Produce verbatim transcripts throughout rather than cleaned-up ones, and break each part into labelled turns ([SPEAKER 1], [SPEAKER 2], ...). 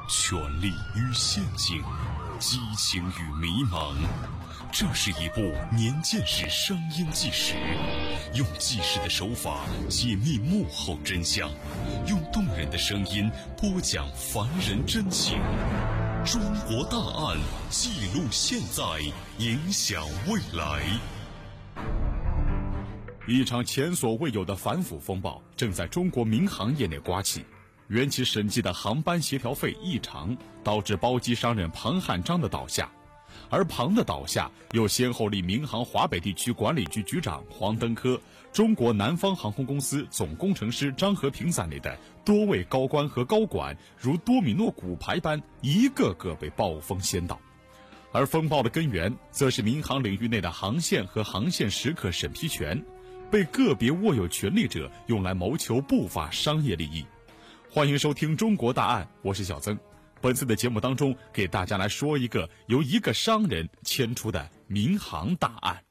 [SPEAKER 1] 权力与陷阱，激情与迷茫。这是一部年鉴识商业纪实，用纪实的手法解密幕后真相，用动人的声音播讲凡人真情。中国大案，记录现在，影响未来。
[SPEAKER 2] 一场前所未有的反腐风暴正在中国民航业内刮起。缘起审计的航班协调费异常，导致包机商人庞汉章的倒下，而庞的倒下又先后令民航华北地区管理局局长黄登科、中国南方航空公司总工程师张和平在内的多位高官和高管如多米诺骨牌般一个个被暴风掀倒。而风暴的根源则是民航领域内的航线和航线时刻审批权被个别握有权力者用来谋求不法商业利益。欢迎收听中国大案，我是小曾。本次的节目当中，给大家来说一个由一个商人牵出的民航大案。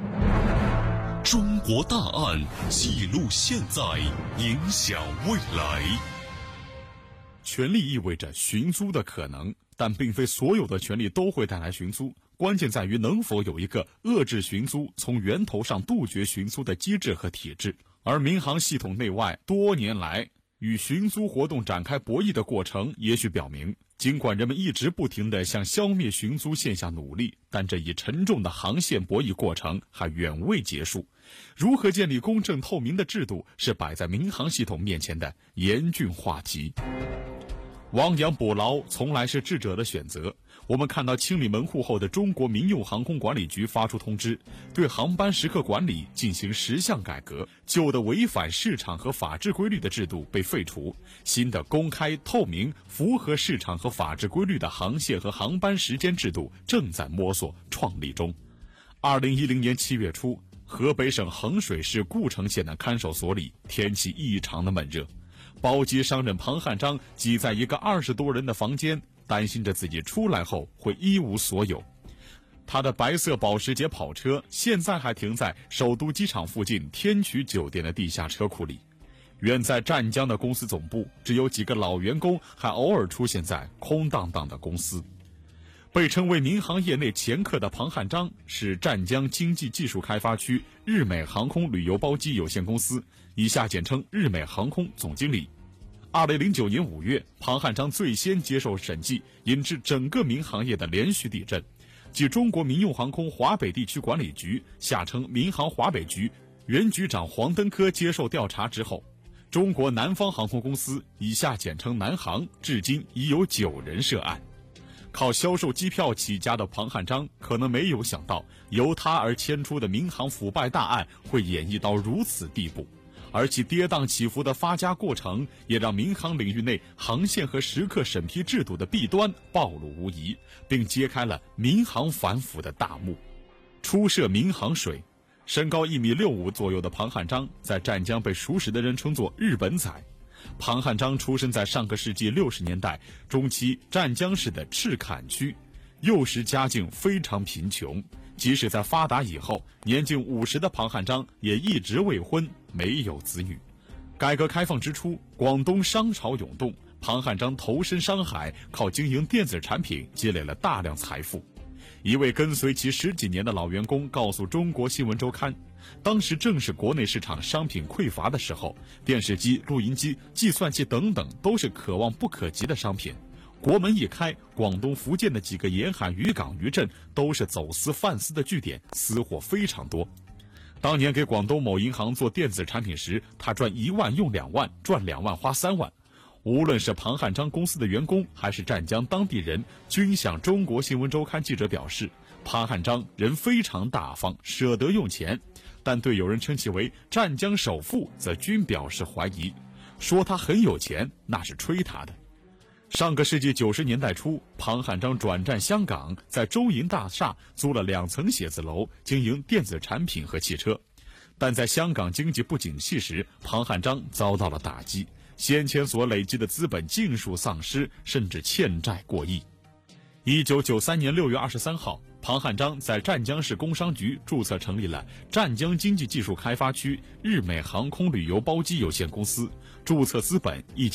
[SPEAKER 1] 中国大案，记录现在，影响未来。
[SPEAKER 2] 权利意味着寻租的可能，但并非所有的权利都会带来寻租，关键在于能否有一个遏制寻租、从源头上杜绝寻租的机制和体制。而民航系统内外多年来与寻租活动展开博弈的过程，也许表明，尽管人们一直不停地向消灭寻租现象努力，但这一沉重的航线博弈过程还远未结束。如何建立公正透明的制度，是摆在民航系统面前的严峻话题。亡羊补牢从来是智者的选择。我们看到清理门户后的中国民用航空管理局发出通知，对航班时刻管理进行十项改革，旧的违反市场和法治规律的制度被废除，新的公开透明符合市场和法治规律的航线和航班时间制度正在摸索创立中。二零一零年七月初，河北省衡水市故城县的看守所里天气异常的闷热，包机商人庞汉章挤在一个二十多人的房间，担心着自己出来后会一无所有。他的白色保时捷跑车现在还停在首都机场附近天曲酒店的地下车库里。远在湛江的公司总部，只有几个老员工还偶尔出现在空荡荡的公司。被称为民航业内前客的庞汉章是湛江经济技术开发区日美航空旅游包机有限公司（以下简称日美航空）总经理。二零零九年五月，庞汉章最先接受审计，引致整个民航业的连续地震。即中国民用航空华北地区管理局（下称民航华北局）原局长黄登科接受调查之后，中国南方航空公司（以下简称南航）至今已有九人涉案。靠销售机票起家的庞汉章可能没有想到，由他而牵出的民航腐败大案会演绎到如此地步，而其跌宕起伏的发家过程也让民航领域内航线和时刻审批制度的弊端暴露无遗，并揭开了民航反腐的大幕。初涉民航水，身高一米六五左右的庞汉章在湛江被熟识的人称作日本仔。庞汉章出生在上个世纪六十年代中期湛江市的赤坎区，幼时家境非常贫穷，即使在发达以后，年近五十的庞汉章也一直未婚，没有子女。改革开放之初，广东商潮涌动，庞汉章投身商海，靠经营电子产品积累了大量财富。一位跟随其十几年的老员工告诉中国新闻周刊，当时正是国内市场商品匮乏的时候，电视机、录音机、计算器等等都是可望不可及的商品。国门一开，广东、福建的几个沿海渔港渔镇都是走私贩私的据点，私货非常多。当年给广东某银行做电子产品时，他赚一万用两万，赚两万花三万。无论是庞汉章公司的员工还是湛江当地人，均向中国新闻周刊记者表示，庞汉章人非常大方，舍得用钱，但对有人称其为湛江首富则均表示怀疑，说他很有钱那是吹他的。上个世纪九十年代初，庞汉章转战香港，在中银大厦租了两层写字楼，经营电子产品和汽车。但在香港经济不景气时，庞汉章遭到了打击，先前所累积的资本尽数丧失，甚至欠债过亿。一九九三年六月二十三号，庞汉章在湛江市工商局注册成立了湛江经济技术开发区日美航空旅游包机有限公司，注册资本一